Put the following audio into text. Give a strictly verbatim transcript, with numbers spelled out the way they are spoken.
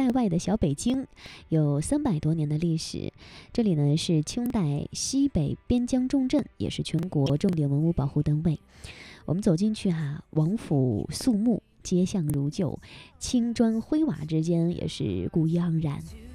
代外的小北京，有三百多年的历史。这里呢是清代西北边疆重镇，也是全国重点文物保护单位。我们走进去哈、啊，王府肃穆，街巷如旧，青砖灰瓦之间也是古意盎然。